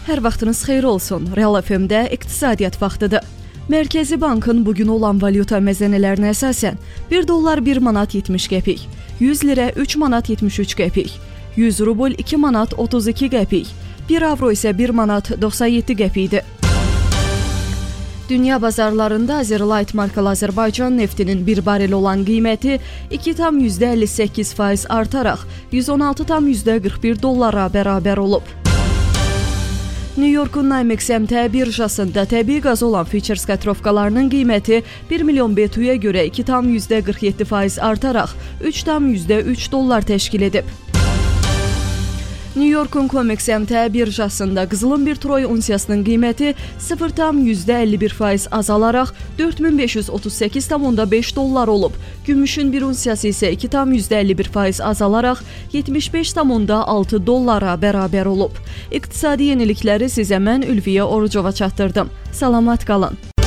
Hər vaxtınız xeyir olsun. Real FM-də iqtisadiyyat vaxtıdır. Mərkəzi Bankın bugün olan valyuta məzənələrinə əsasən 1 dollar 1 manat 70 qəpik, 100 lirə 3 manat 73 qəpik, 100 rubl 2 manat 32 qəpik, 1 avro isə 1 manat 97 qəpikdir. Dünya bazarlarında Azerlight markalı Azərbaycan neftinin bir barel olan qiyməti 2,58% artaraq 116,41 dollara bərabər olub. New York'un NYMEX birjasında təbii qaz olan futures котировkalarının qiyməti 1 milyon BTU-ya görə 2,47% artaraq 3,3 dollar təşkil edib. New York'un COMEX birjasında qızılın bir troy unsiyasının qiyməti 0,51% azalaraq 4538,5 dollar olub. Gümüşün bir unsiyası isə 2,51% azalaraq 75,6 dollara bərabər olub. İqtisadi yenilikləri sizə mən Ülviyə Orucova çatdırdım. Salamat qalın.